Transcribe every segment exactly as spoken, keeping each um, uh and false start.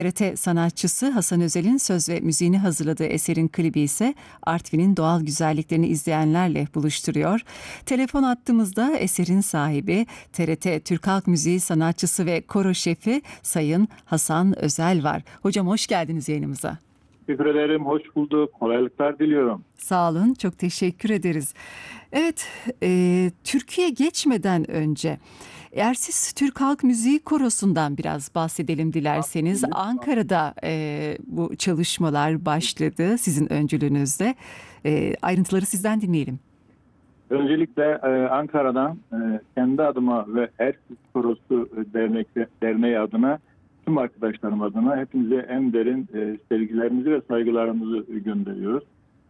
T R T sanatçısı Hasan Özel'in söz ve müziğini hazırladığı eserin klibi ise Artvin'in doğal güzelliklerini izleyenlerle buluşturuyor. Telefon attığımızda eserin sahibi T R T Türk Halk Müziği sanatçısı ve koro şefi Sayın Hasan Özel var. Hocam hoş geldiniz yayınımıza. Teşekkür ederim, hoş bulduk. Kolaylıklar diliyorum. Sağ olun, çok teşekkür ederiz. Evet, e, Türkiye geçmeden önce Ersiz Türk Halk Müziği Korosu'ndan biraz bahsedelim dilerseniz. Ankara'da e, bu çalışmalar başladı sizin öncülüğünüzde. E, ayrıntıları sizden dinleyelim. Öncelikle e, Ankara'dan e, kendi adıma ve Ersiz Korosu Dernek, Derneği adına tüm arkadaşlarım adına hepinize en derin e, sevgilerimizi ve saygılarımızı gönderiyoruz.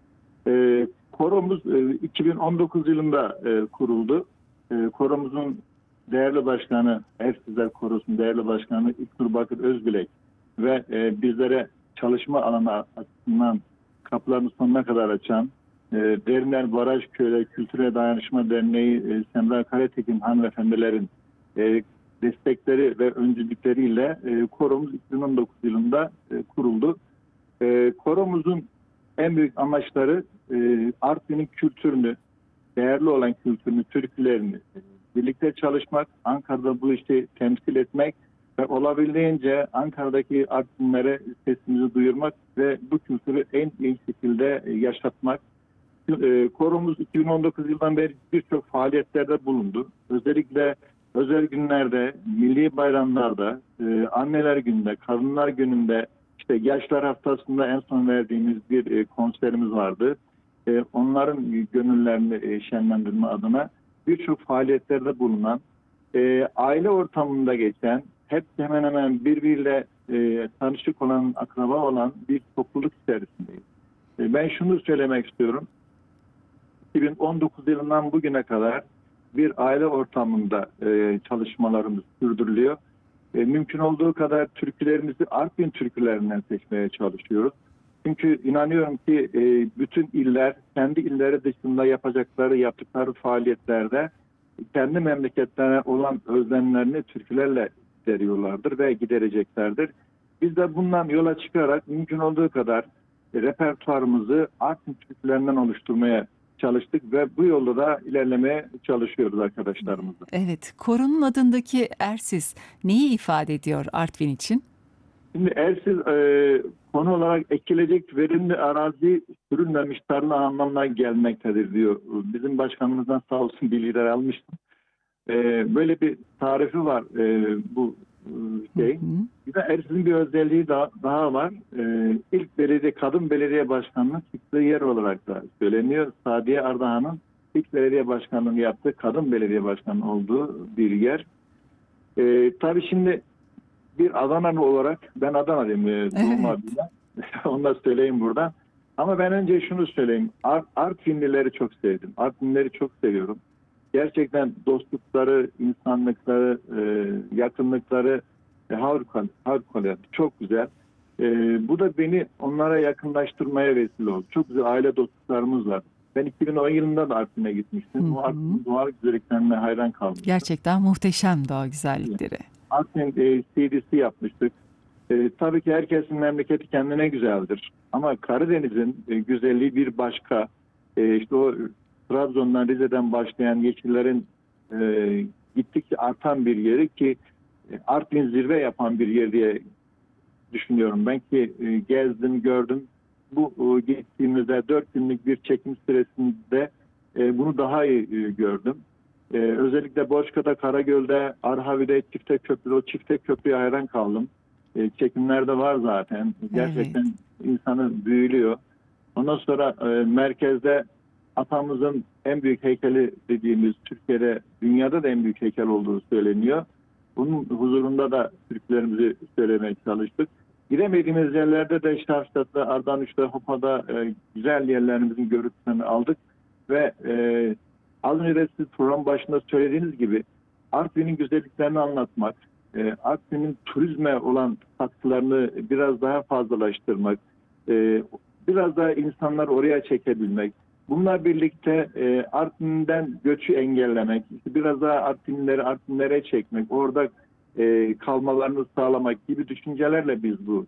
E, koromuz e, iki bin on dokuz yılında e, kuruldu. E, koromuzun değerli başkanı, Ersizler Korosu'nun değerli başkanı İlknur Bakır Özbilek ve e, bizlere çalışma alanı açısından kapılarını sonuna kadar açan e, Derinler Baraj Köyleri Kültüre Dayanışma Derneği e, Semra Karatekin hanımefendilerin e, destekleri ve öncülükleriyle e, koromuz iki bin on dokuz yılında e, kuruldu. E, koromuzun en büyük amaçları e, Artvin'in kültürünü, değerli olan kültürünü, türkülerini e, birlikte çalışmak, Ankara'da bu işi temsil etmek ve olabildiğince Ankara'daki Artvinlere sesimizi duyurmak ve bu kültürü en iyi şekilde e, yaşatmak. E, koromuz iki bin on dokuz yıldan beri birçok faaliyetlerde bulundu. Özellikle özel günlerde, milli bayramlarda, e, anneler gününde, kadınlar gününde, işte Yaşlar Haftası'nda en son verdiğimiz bir e, konserimiz vardı. E, onların gönüllerini e, şenlendirme adına birçok faaliyetlerde bulunan, e, aile ortamında geçen, hep hemen hemen birbiriyle e, tanışık olan, akraba olan bir topluluk içerisindeyiz. E, ben şunu söylemek istiyorum. iki bin on dokuz yılından bugüne kadar bir aile ortamında e, çalışmalarımız sürdürülüyor. E, mümkün olduğu kadar türkülerimizi Artvin türkülerinden seçmeye çalışıyoruz. Çünkü inanıyorum ki e, bütün iller kendi illeri dışında yapacakları, yaptıkları faaliyetlerde kendi memleketlerine olan özlemlerini türkülerle gideriyorlardır ve gidereceklerdir. Biz de bundan yola çıkarak mümkün olduğu kadar e, repertuarımızı Artvin türkülerinden oluşturmaya çalıştık ve bu yolda da ilerlemeye çalışıyoruz arkadaşlarımızla. Evet, koronun adındaki Ersiz neyi ifade ediyor Artvin için? Şimdi Ersiz e, konu olarak ekilecek verimli arazi sürülmemiş tarla anlamına gelmektedir diyor. Bizim başkanımızdan sağ olsun bilgiler almıştım. E, böyle bir tarifi var e, bu e, şey. Hı hı. Bir de Ersiz'in bir özelliği daha, daha var. E, ilk belediye, kadın belediye başkanının çıktığı yer olarak da söyleniyor. Sadiye Ardahan'ın ilk belediye başkanlığını yaptığı, kadın belediye başkanı olduğu bir yer. E, tabii şimdi bir Adanalı olarak, ben Adanalıyım e, doğum adıyla. Onu da söyleyeyim buradan. Ama ben önce şunu söyleyeyim. Art, Artvinlileri çok sevdim. Artvinlileri çok seviyorum. Gerçekten dostlukları, insanlıkları, e, yakınlıkları e, harikulade, çok güzel. E, bu da beni onlara yakınlaştırmaya vesile oldu. Çok güzel aile dostluklarımız var. Ben iki bin on yılında da Artvin'e gitmiştim. Hı hı. Bu Artvin doğal güzelliklerine hayran kaldım. Gerçekten muhteşem doğa güzellikleri. Artvin e, C D'si yapmıştık. E, tabii ki herkesin memleketi kendine güzeldir. Ama Karadeniz'in e, güzelliği bir başka. E, işte o Trabzon'dan, Rize'den başlayan yeşillerin e, gittikçe artan bir yeri ki e, Artvin zirve yapan bir yer diye düşünüyorum. Ben ki e, gezdim, gördüm. Bu e, gittiğimizde dört günlük bir çekim süresinde e, bunu daha iyi e, gördüm. Ee, özellikle Borçka'da, Karagöl'de, Arhavi'de çifte köprü, o çifte köprüye hayran kaldım. Ee, çekimlerde var zaten. Gerçekten evet. insanı büyülüyor. Ondan sonra e, merkezde atamızın en büyük heykeli dediğimiz Türkiye'de, dünyada da en büyük heykel olduğu söyleniyor. Bunun huzurunda da türkülerimizi söylemeye çalıştık. Giremediğimiz yerlerde de Şarşat'ta, Ardanuş'ta, Hopa'da e, güzel yerlerimizin görüntülerini aldık ve e, az önce siz program başında söylediğiniz gibi Artvin'in güzelliklerini anlatmak, e, Artvin'in turizme olan katkılarını biraz daha fazlalaştırmak, e, biraz daha insanlar oraya çekebilmek, bunlar birlikte e, Artvin'den göçü engellemek, işte biraz daha Artvinlileri Artvinlere çekmek, orada e, kalmalarını sağlamak gibi düşüncelerle biz bu